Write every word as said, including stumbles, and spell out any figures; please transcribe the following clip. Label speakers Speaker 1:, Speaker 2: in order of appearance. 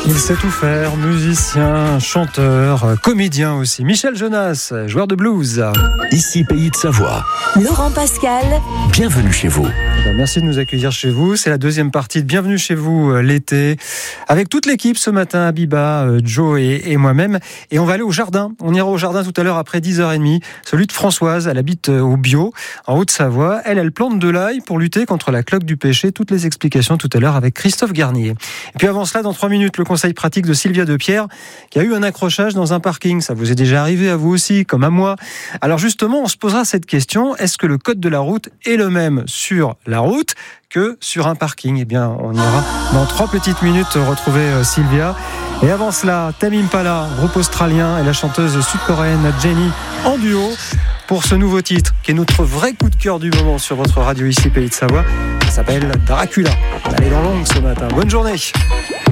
Speaker 1: Il sait tout faire, musicien, chanteur, comédien aussi. Michel Jonas, joueur de blues.
Speaker 2: Ici Pays de Savoie.
Speaker 3: Laurent Pascal.
Speaker 2: Bienvenue chez vous.
Speaker 1: Ben, merci de nous accueillir chez vous. C'est la deuxième partie de Bienvenue chez vous euh, l'été. Avec toute l'équipe ce matin, Abiba, euh, Joe et, et moi-même. Et on va aller au jardin. On ira au jardin tout à l'heure après dix heures trente. Celui de Françoise, elle habite euh, au Bio, en Haute-Savoie. Elle, elle plante de l'ail pour lutter contre la cloque du péché. Toutes les explications tout à l'heure avec Christophe Garnier. Et puis avant cela, dans trois minutes, le conseil pratique de Sylvia Depierre, qui a eu un accrochage dans un parking. Ça vous est déjà arrivé à vous aussi, comme à moi. Alors justement, on se posera cette question. Est-ce que le code de la route est le même sur la route que sur un parking? Eh bien, on ira dans trois petites minutes retrouver Sylvia. Et avant cela, Tame Impala, groupe australien, et la chanteuse sud-coréenne Jennie en duo pour ce nouveau titre, qui est notre vrai coup de cœur du moment sur votre radio ici Pays de Savoie. Ça s'appelle Dracula. Allez dans l'ombre ce matin. Bonne journée.